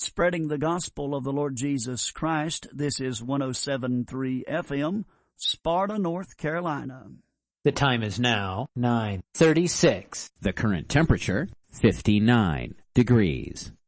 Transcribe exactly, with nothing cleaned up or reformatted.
spreading the gospel of the Lord Jesus Christ. This is one oh seven point three F M, Sparta, North Carolina. The time is now nine thirty-six. The current temperature, fifty-nine degrees.